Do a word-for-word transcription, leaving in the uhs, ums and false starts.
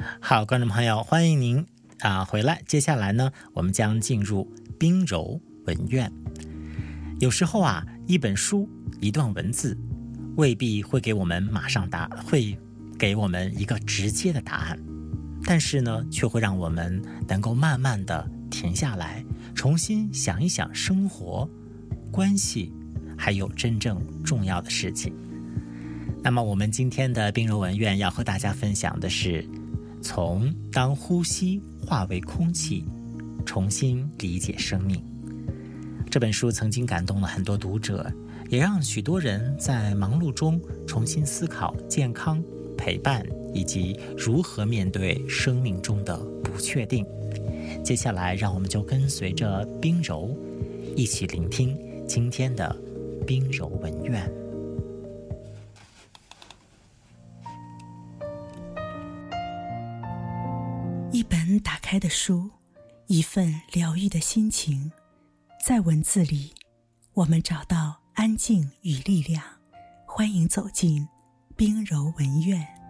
好，观众朋友，欢迎您啊回来。接下来呢，我们将进入冰柔文苑。有时候啊，一本书、一段文字，未必会给我们马上答，会给我们一个直接的答案，但是呢，却会让我们能够慢慢的停下来，重新想一想生活、关系，还有真正重要的事情。那么，我们今天的冰柔文苑要和大家分享的是，从当呼吸化为空气，重新理解生命。这本书曾经感动了很多读者，也让许多人在忙碌中重新思考健康、陪伴以及如何面对生命中的不确定。接下来，让我们就跟随着冰柔，一起聆听今天的冰柔文苑。 一本打开的书，一份疗愈的心情，在文字里，我们找到安静与力量。欢迎走进冰柔文苑。